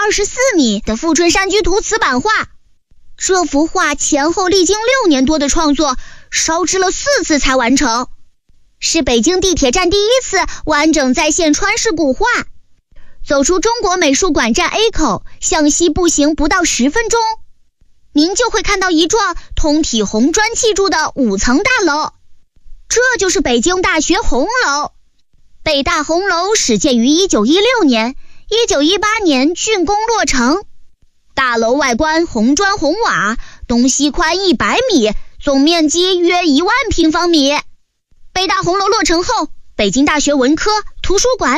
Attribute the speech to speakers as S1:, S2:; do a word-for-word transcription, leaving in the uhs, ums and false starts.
S1: 二十四米的富春山居图瓷版画。这幅画前后历经六年多的创作，烧制了四次才完成，是北京地铁站第一次完整再现川式古画。走出中国美术馆站 A 口，向西步行不到十分钟，您就会看到一幢通体红砖砌筑的五层大楼，这就是北京大学红楼。北大红楼始建于一九一六年，一九一八年竣工落成。大楼外观红砖红瓦，东西宽一百米，总面积约一万平方米。北大红楼落成后，北京大学文科、图书馆